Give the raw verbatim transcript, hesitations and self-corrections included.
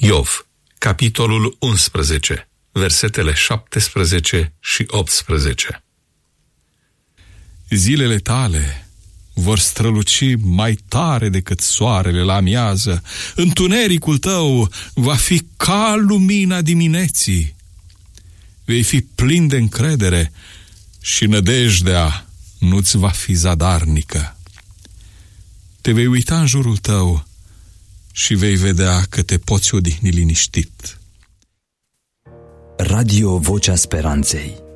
Iov, capitolul unsprezece, versetele șaptesprezece și optsprezece. Zilele tale vor străluci mai tare decât soarele la amiază. Întunericul tău va fi ca lumina dimineții. Vei fi plin de încredere și nădejdea nu-ți va fi zadarnică. Te vei uita în jurul tău și vei vedea că te poți odihni liniștit. Radio Vocea Speranței.